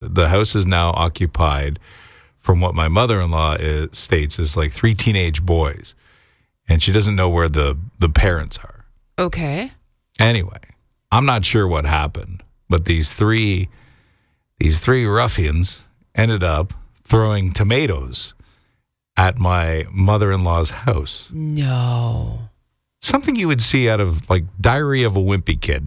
the house is now occupied, from what my mother-in-law states, is like 3 teenage boys. And she doesn't know where the parents are. Okay. Anyway, I'm not sure what happened, but these three ruffians ended up throwing tomatoes at my mother-in-law's house. No. Something you would see out of, like, Diary of a Wimpy Kid.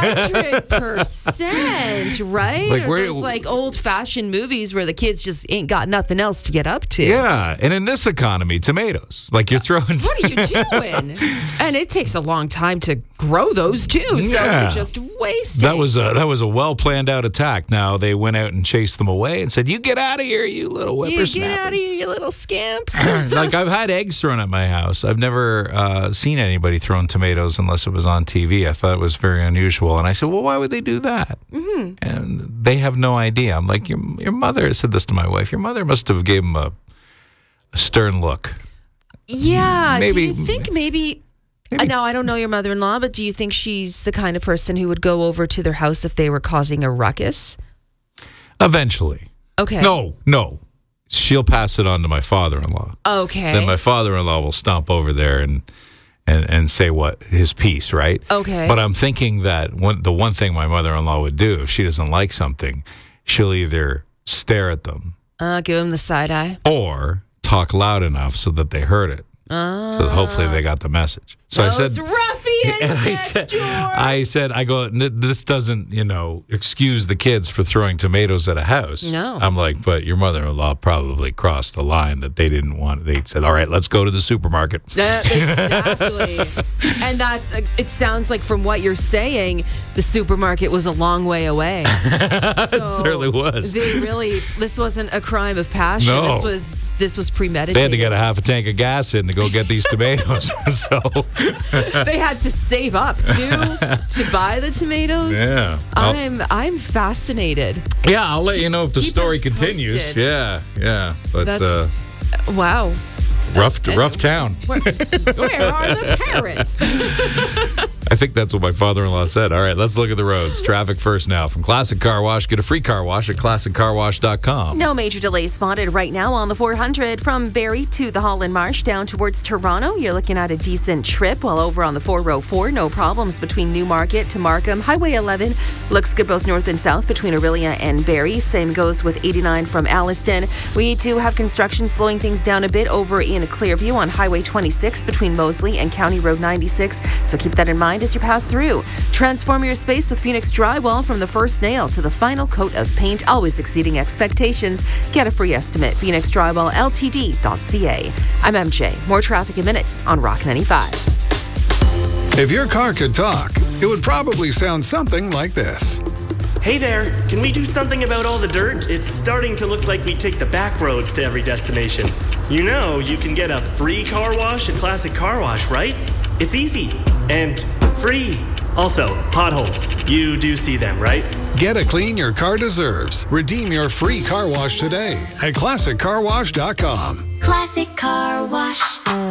100%, right? Like, or those, like, old-fashioned movies where the kids just ain't got nothing else to get up to. Yeah, and in this economy, tomatoes. Like, you're throwing... What are you doing? And it takes a long time to grow those, too, so you're just wasting. That was a well-planned-out attack. Now, they went out and chased them away and said, you get out of here, you little whippersnappers. You get out of here, you little scamps. Like, I've had eggs thrown at my house. I've never seen anybody throwing tomatoes unless it was on TV. I thought it was very unusual. And I said, well, why would they do that? Mm-hmm. And they have no idea. I'm like, your mother said this to my wife. Your mother must have gave him a stern look. Yeah. Do you think maybe... No, I don't know your mother-in-law, but do you think she's the kind of person who would go over to their house if they were causing a ruckus? Eventually. Okay. No. She'll pass it on to my father-in-law. Okay. Then my father-in-law will stomp over there and say what his piece, right? Okay. But I'm thinking that the one thing my mother-in-law would do if she doesn't like something, she'll either stare at them, give them the side eye, or talk loud enough so that they heard it. So that hopefully they got the message. So those I said, ruffians, I go, this doesn't, excuse the kids for throwing tomatoes at a house. No. I'm like, but your mother-in-law probably crossed a line that they didn't want. They said, all right, let's go to the supermarket. Exactly. And it sounds like from what you're saying, the supermarket was a long way away. It certainly was. This wasn't a crime of passion. No. This was premeditated. They had to get a half a tank of gas in to go get these tomatoes. So they had to save up to buy the tomatoes. Yeah. I'm fascinated. Yeah, I'll let you know if the Keep story us continues. posted. Yeah. But wow. Rough town. Where are the parents? I think that's what my father-in-law said. All right, let's look at the roads. Traffic first now. From Classic Car Wash, get a free car wash at ClassicCarWash.com. No major delays spotted right now on the 400 from Barrie to the Holland Marsh down towards Toronto. You're looking at a decent trip, while over on the 404, no problems between Newmarket to Markham. Highway 11 looks good both north and south between Orillia and Barrie. Same goes with 89 from Alliston. We do have construction slowing things down a bit over in Clearview on Highway 26 between Moseley and County Road 96, so keep that in mind as you pass through. Transform your space with Phoenix Drywall. From the first nail to the final coat of paint, always exceeding expectations. Get a free estimate. PhoenixDrywallLTD.ca. I'm MJ. More traffic in minutes on Rock 95. If your car could talk, it would probably sound something like this. Hey there, can we do something about all the dirt? It's starting to look like we take the back roads to every destination. You can get a free car wash at Classic Car Wash, right? It's easy and free. Also, potholes. You do see them, right? Get a clean your car deserves. Redeem your free car wash today at ClassicCarWash.com. Classic Car Wash.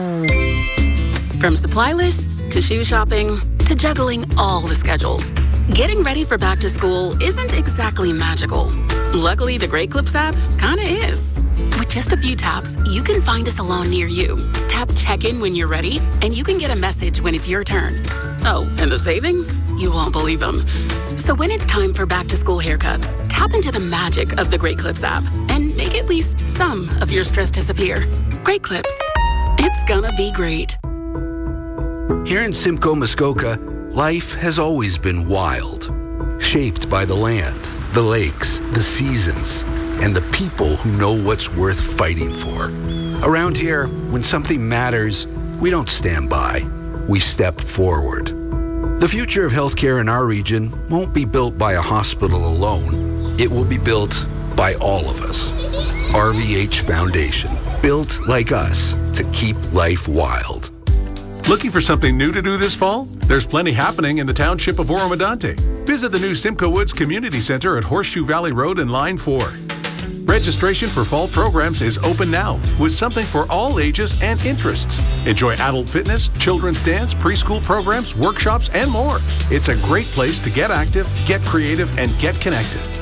From supply lists to shoe shopping to juggling all the schedules, getting ready for back to school isn't exactly magical. Luckily, the Great Clips app kinda is. With just a few taps, you can find a salon near you. Tap check-in when you're ready, and you can get a message when it's your turn. Oh, and the savings? You won't believe them. So when it's time for back-to-school haircuts, tap into the magic of the Great Clips app and make at least some of your stress disappear. Great Clips. It's gonna be great. Here in Simcoe, Muskoka, life has always been wild, shaped by the land, the lakes, the seasons, and the people who know what's worth fighting for. Around here, when something matters, we don't stand by, we step forward. The future of healthcare in our region won't be built by a hospital alone. It will be built by all of us. RVH Foundation, built like us to keep life wild. Looking for something new to do this fall? There's plenty happening in the township of Oromadante. Visit the new Simcoe Woods Community Center at Horseshoe Valley Road in Line 4. Registration for fall programs is open now, with something for all ages and interests. Enjoy adult fitness, children's dance, preschool programs, workshops, and more. It's a great place to get active, get creative, and get connected.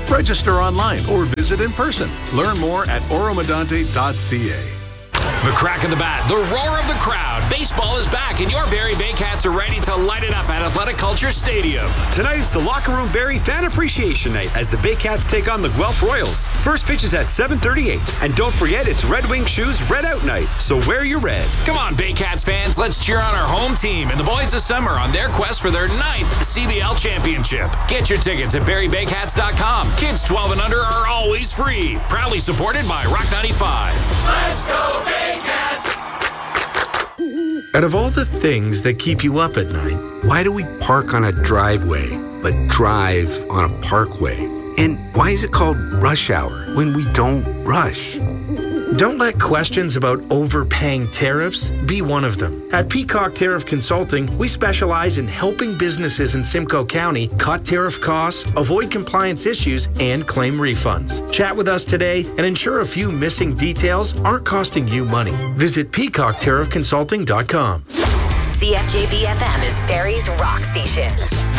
Register online or visit in person. Learn more at oromodante.ca. The crack of the bat, the roar of the crowd. Baseball is back, and your Barrie Baycats are ready to light it up at Athletic Culture Stadium. Tonight is the Locker Room Barrie Fan Appreciation Night as the Baycats take on the Guelph Royals. First pitch is at 7:38. And don't forget, it's Red Wing Shoes Red Out Night, so wear your red. Come on, Baycats fans, let's cheer on our home team and the boys of summer on their quest for their 9th CBL championship. Get your tickets at BarrieBaycats.com. Kids 12 and under are always free. Proudly supported by Rock 95. Let's go, Baycats! Out of all the things that keep you up at night, why do we park on a driveway but drive on a parkway? And why is it called rush hour when we don't rush? Don't let questions about overpaying tariffs be one of them. At Peacock Tariff Consulting, we specialize in helping businesses in Simcoe County cut tariff costs, avoid compliance issues, and claim refunds. Chat with us today and ensure a few missing details aren't costing you money. Visit peacocktariffconsulting.com. CFJB FM is Barrie's rock station.